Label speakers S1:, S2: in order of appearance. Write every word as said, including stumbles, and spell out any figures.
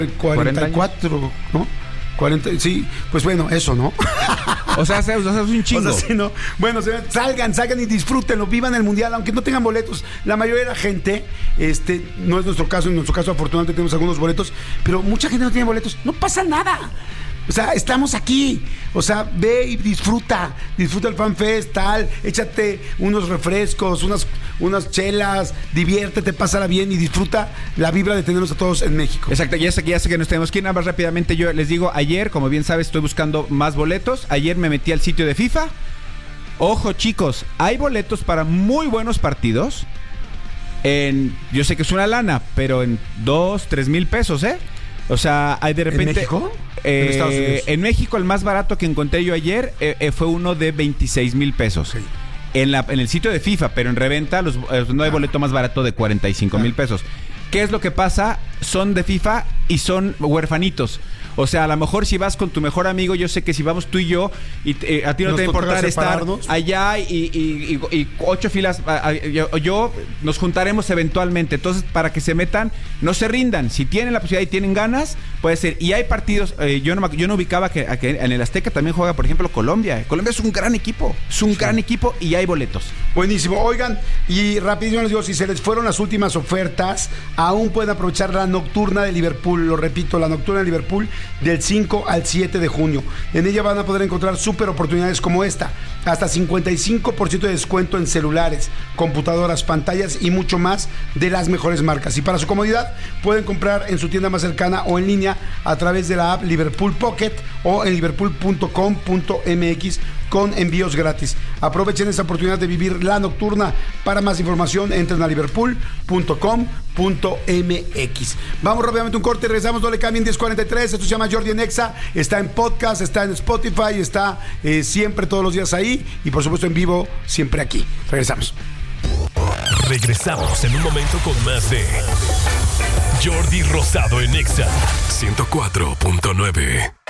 S1: cuarenta y cuatro, ¿no? cuarenta, sí, pues bueno, eso, ¿no?
S2: O sea, o sea, es un chingo.
S1: O sea, sí, ¿no? Bueno, salgan, salgan y disfrútenlo, vivan el Mundial, aunque no tengan boletos. La mayoría de la gente, este, no es nuestro caso, en nuestro caso afortunadamente tenemos algunos boletos, pero mucha gente no tiene boletos. No pasa nada. O sea, estamos aquí. O sea, ve y disfruta. Disfruta el Fan Fest, tal. Échate unos refrescos, unas, unas chelas. Diviértete, pásala bien y disfruta la vibra de tenernos a todos en México.
S2: Exacto, ya sé que ya sé que nos tenemos que ir. Nada más rápidamente, yo les digo, ayer, como bien sabes, estoy buscando más boletos. Ayer me metí al sitio de FIFA. Ojo, chicos, hay boletos para muy buenos partidos. En, yo sé que es una lana, pero en dos, tres mil pesos, ¿eh? O sea, hay de repente...
S1: ¿En México?
S2: Eh,
S1: en Estados Unidos.
S2: En México el más barato que encontré yo ayer eh, eh, fue uno de veintiséis mil pesos. Sí. En, la, en el sitio de FIFA, pero en reventa los, eh, no hay boleto más barato de cuarenta y cinco mil pesos. ¿Qué es lo que pasa? Son de FIFA y son huerfanitos. O sea, a lo mejor si vas con tu mejor amigo, yo sé que si vamos tú y yo, y eh, a ti no nos te va a importar estar allá y, y, y, y ocho filas, a, a, yo, yo nos juntaremos eventualmente. Entonces, para que se metan, no se rindan. Si tienen la posibilidad y tienen ganas, puede ser. Y hay partidos, eh, yo, no, yo no ubicaba que, que en el Azteca también juega, por ejemplo, Colombia. Colombia es un gran equipo, es un sí. gran equipo y hay boletos.
S1: Buenísimo. Oigan, y rapidísimo les digo, si se les fueron las últimas ofertas, aún pueden aprovechar la nocturna de Liverpool. Lo repito, la nocturna de Liverpool del cinco al siete de junio. En ella van a poder encontrar súper oportunidades como esta. Hasta cincuenta y cinco por ciento de descuento en celulares, computadoras, pantallas y mucho más de las mejores marcas. Y para su comodidad, pueden comprar en su tienda más cercana o en línea a través de la app Liverpool Pocket o en liverpool punto com punto m x con envíos gratis. Aprovechen esta oportunidad de vivir la nocturna. Para más información, entren a liverpool punto com punto m x. Vamos rápidamente a un corte y regresamos. No le cambien. Diez cuarenta y tres. Esto se llama Jordi en Exa. Está en podcast, está en Spotify, está eh, siempre todos los días ahí y por supuesto en vivo siempre aquí. Regresamos.
S3: Regresamos en un momento con más de Jordi Rosado en Exa ciento cuatro punto nueve.